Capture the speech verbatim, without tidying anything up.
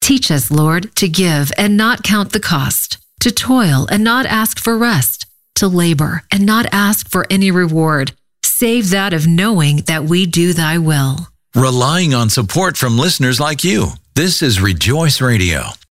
Teach us, Lord, to give and not count the cost, to toil and not ask for rest, to labor and not ask for any reward, save that of knowing that we do thy will. Relying on support from listeners like you, this is Rejoice Radio.